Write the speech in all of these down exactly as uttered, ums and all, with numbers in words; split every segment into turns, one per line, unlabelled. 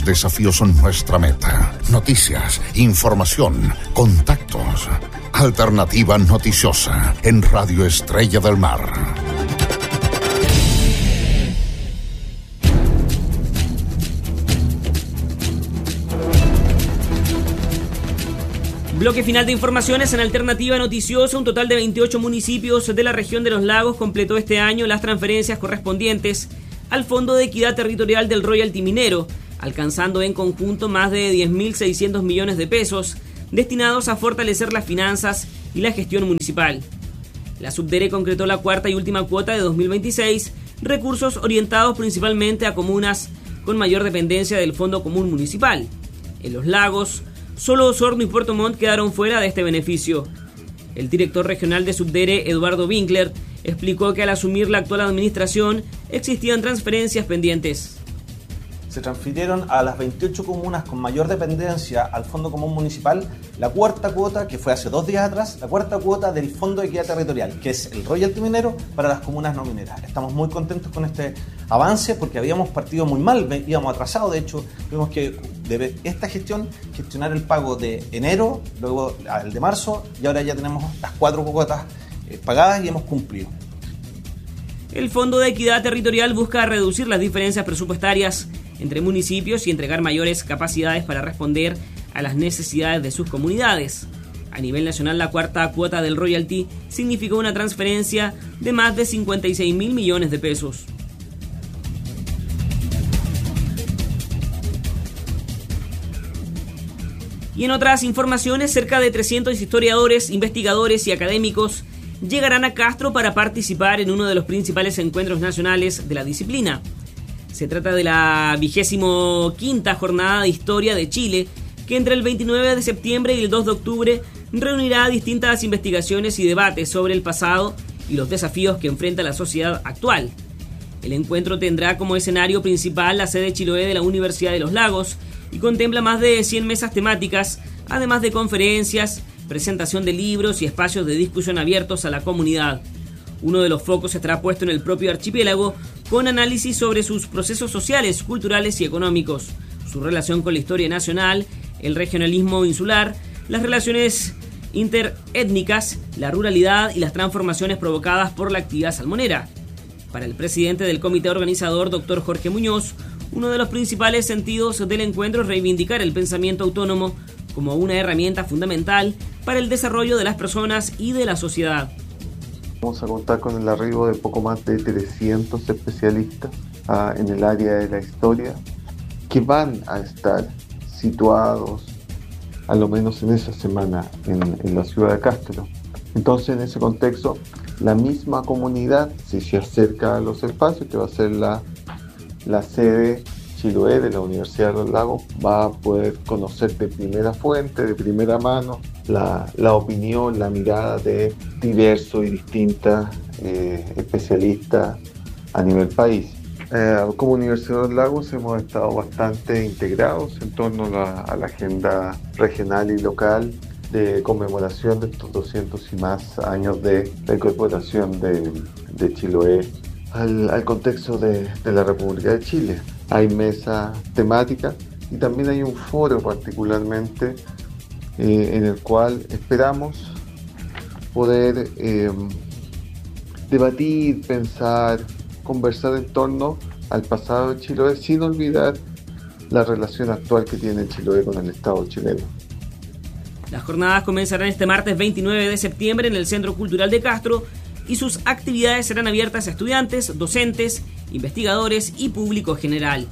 Los desafíos son nuestra meta. Noticias, información, contactos. Alternativa Noticiosa en Radio Estrella del Mar.
Bloque final de informaciones en Alternativa Noticiosa. Un total de veintiocho municipios de la región de los lagos completó este año las transferencias correspondientes al Fondo de Equidad Territorial del Royalty Minero, alcanzando en conjunto más de diez mil seiscientos millones de pesos destinados a fortalecer las finanzas y la gestión municipal. La Subdere concretó la cuarta y última cuota de dos mil veintiséis, recursos orientados principalmente a comunas con mayor dependencia del Fondo Común Municipal. En los lagos, solo Osorno y Puerto Montt quedaron fuera de este beneficio. El director regional de Subdere, Eduardo Winkler, explicó que al asumir la actual administración existían transferencias pendientes.
Se transfirieron a las veintiocho comunas con mayor dependencia al Fondo Común Municipal la cuarta cuota, que fue hace dos días atrás, la cuarta cuota del Fondo de Equidad Territorial, que es el royalty minero para las comunas no mineras. Estamos muy contentos con este avance porque habíamos partido muy mal, íbamos atrasados. De hecho, tuvimos que, de esta gestión, gestionar el pago de enero, luego el de marzo, y ahora ya tenemos las cuatro cuotas eh, pagadas y hemos cumplido.
El Fondo de Equidad Territorial busca reducir las diferencias presupuestarias entre municipios y entregar mayores capacidades para responder a las necesidades de sus comunidades. A nivel nacional, la cuarta cuota del royalty significó una transferencia de más de cincuenta y seis mil millones de pesos. Y en otras informaciones, cerca de trescientos historiadores, investigadores y académicos llegarán a Castro para participar en uno de los principales encuentros nacionales de la disciplina. Se trata de la vigésimo quinta Jornada de Historia de Chile, que entre el veintinueve de septiembre y el dos de octubre reunirá distintas investigaciones y debates sobre el pasado y los desafíos que enfrenta la sociedad actual. El encuentro tendrá como escenario principal la sede Chiloé de la Universidad de los Lagos y contempla más de cien mesas temáticas, además de conferencias, presentación de libros y espacios de discusión abiertos a la comunidad. Uno de los focos estará puesto en el propio archipiélago, con análisis sobre sus procesos sociales, culturales y económicos, su relación con la historia nacional, el regionalismo insular, las relaciones interétnicas, la ruralidad y las transformaciones provocadas por la actividad salmonera. Para el presidente del comité organizador, doctor Jorge Muñoz, uno de los principales sentidos del encuentro es reivindicar el pensamiento autónomo como una herramienta fundamental para el desarrollo de las personas y de la sociedad.
Vamos a contar con el arribo de poco más de trescientos especialistas uh, en el área de la historia que van a estar situados, a lo menos en esa semana, en, en la ciudad de Castro. Entonces, en ese contexto, la misma comunidad, si se acerca a los espacios, que va a ser la, la sede Chiloé de la Universidad de los Lagos, va a poder conocer de primera fuente, de primera mano, la, la opinión, la mirada de diversos y distintas eh, especialistas a nivel país. Eh, como Universidad de los Lagos hemos estado bastante integrados en torno a la, a la agenda regional y local de conmemoración de estos doscientos y más años de la incorporación de, de Chiloé al, al contexto de, de la República de Chile. Hay mesas temáticas y también hay un foro particularmente eh, en el cual esperamos poder eh, debatir, pensar, conversar en torno al pasado de Chiloé sin olvidar la relación actual que tiene Chiloé con el Estado chileno.
Las jornadas comenzarán este martes veintinueve de septiembre en el Centro Cultural de Castro y sus actividades serán abiertas a estudiantes, docentes, investigadores y público general.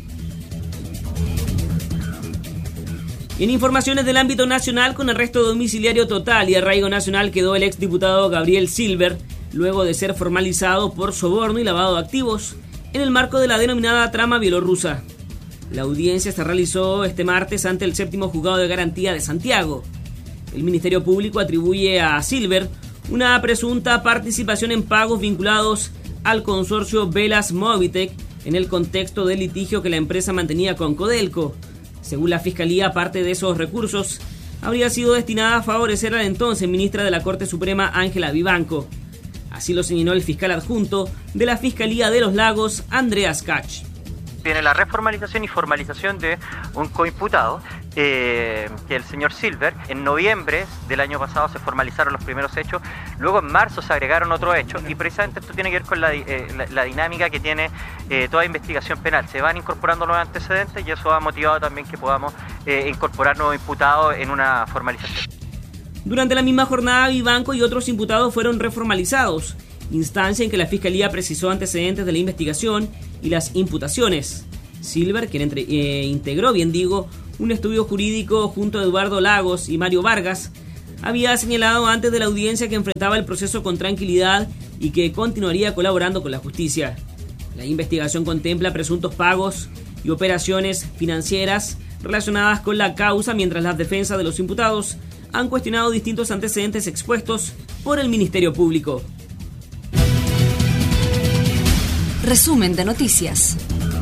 En informaciones del ámbito nacional, con arresto domiciliario total y arraigo nacional quedó el exdiputado Gabriel Silver, luego de ser formalizado por soborno y lavado de activos en el marco de la denominada trama bielorrusa. La audiencia se realizó este martes ante el séptimo juzgado de garantía de Santiago. El Ministerio Público atribuye a Silver una presunta participación en pagos vinculados al consorcio Velas Movitec en el contexto del litigio que la empresa mantenía con Codelco. Según la Fiscalía, parte de esos recursos habría sido destinada a favorecer a la entonces ministra de la Corte Suprema, Ángela Vivanco. Así lo señaló el fiscal adjunto de la Fiscalía de los Lagos, Andreas Kach.
viene la reformalización y formalización de un coimputado, eh, que es el señor Silver. En noviembre del año pasado se formalizaron los primeros hechos, luego en marzo se agregaron otros hechos, y precisamente esto tiene que ver con la, eh, la, la dinámica que tiene eh, toda investigación penal. Se van incorporando nuevos antecedentes y eso ha motivado también que podamos eh, incorporar nuevos imputados en una formalización.
Durante la misma jornada, Vivanco y otros imputados fueron reformalizados, instancia en que la Fiscalía precisó antecedentes de la investigación y las imputaciones. Silver, quien entre, eh, integró, bien digo, un estudio jurídico junto a Eduardo Lagos y Mario Vargas, había señalado antes de la audiencia que enfrentaba el proceso con tranquilidad y que continuaría colaborando con la justicia. La investigación contempla presuntos pagos y operaciones financieras relacionadas con la causa, mientras las defensas de los imputados han cuestionado distintos antecedentes expuestos por el Ministerio Público.
Resumen de noticias.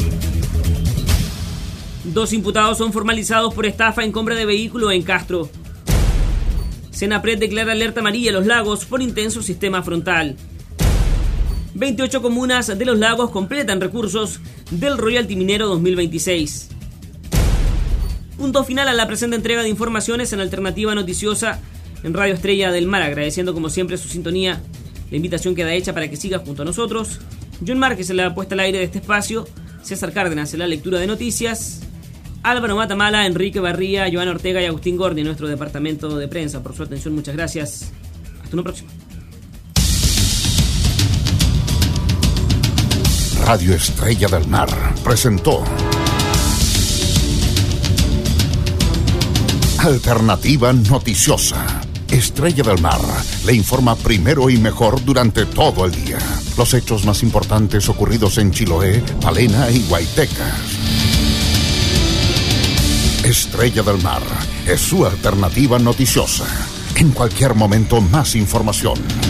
Dos imputados son formalizados por estafa en compra de vehículo en Castro. Senapred declara alerta amarilla a Los Lagos por intenso sistema frontal. veintiocho comunas de Los Lagos completan recursos del Royalty Minero dos mil veintiséis. Punto final a la presente entrega de informaciones en Alternativa Noticiosa en Radio Estrella del Mar, agradeciendo como siempre su sintonía. La invitación queda hecha para que siga junto a nosotros. John Márquez en la puesta al aire de este espacio, César Cárdenas en la lectura de noticias, Álvaro Matamala, Enrique Barría, Joana Ortega y Agustín Gordi en nuestro departamento de prensa. Por su atención, muchas gracias. Hasta una próxima.
Radio Estrella del Mar presentó Alternativa Noticiosa. Estrella del Mar le informa primero y mejor durante todo el día. Los hechos más importantes ocurridos en Chiloé, Palena y Guaytecas. Estrella del Mar es su alternativa noticiosa. En cualquier momento, más información.